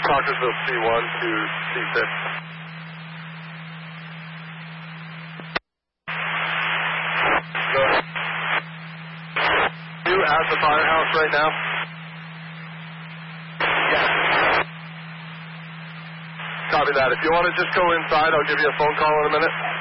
Cockersville C1 to C6. So, are you at the firehouse right now? Yes. Copy that. If you want to just go inside, I'll give you a phone call in a minute.